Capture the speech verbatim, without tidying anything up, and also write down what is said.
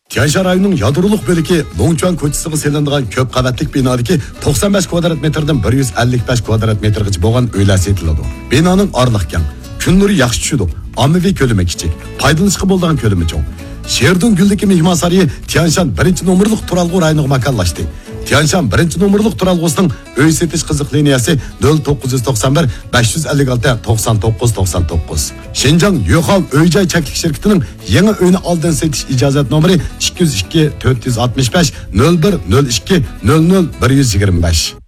Tianshan rayonunun yadroluk bölüki Nongchuan ko'chasiga selinadigan ko'p qavatlik binodagi to'qson besh kvadrat metrdan bir yuz ellik besh kvadrat metrgacha bo'lgan uylar setiladi. Binoning orliq keng, kun nuri yaxshi tushadi. Ommaviy ko'lami kichik, foydalanishga bo'ladigan ko'lami cho'ng. Sherdun guldagi mehmonsariyi Tianshan birinchi nomerlik turalg'u rayoniga makonlashdi. Tianshan birinchi nomerlik turalg'usining uy setish qiziq liniyasi nol to'qqiz yuz to'qson bir besh yuz ellik olti to'qson to'qqiz to'qson to'qqiz. Shinjang Yo'xav uy-joy cheklik shirkatining yangi uyni oldin setish ijozat nomeri ikki yuz ikki to'rt yuz oltmish besh nol bir nol ikki nol nol bir yuz yigirma besh.